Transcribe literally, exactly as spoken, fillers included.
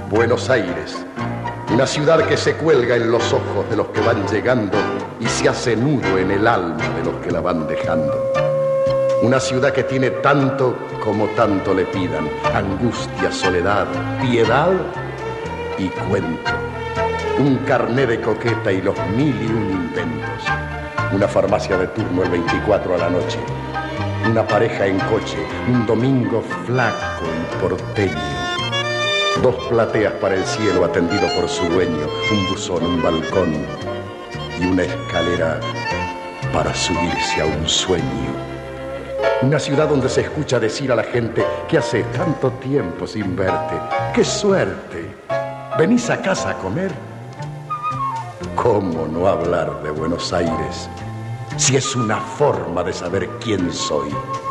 Buenos Aires, una ciudad que se cuelga en los ojos de los que van llegando y se hace nudo en el alma de los que la van dejando. Una ciudad que tiene tanto como tanto le pidan: angustia, soledad, piedad y cuento. Un carné de coqueta y los mil y un inventos. Una farmacia de turno el veinticuatro a la noche. Una pareja en coche, un domingo flaco y porteño. Dos plateas para el cielo atendido por su dueño, un buzón, un balcón y una escalera para subirse a un sueño. Una ciudad donde se escucha decir a la gente: ¿qué hace tanto tiempo sin verte? ¡Qué suerte! ¿Venís a casa a comer? ¿Cómo no hablar de Buenos Aires si es una forma de saber quién soy?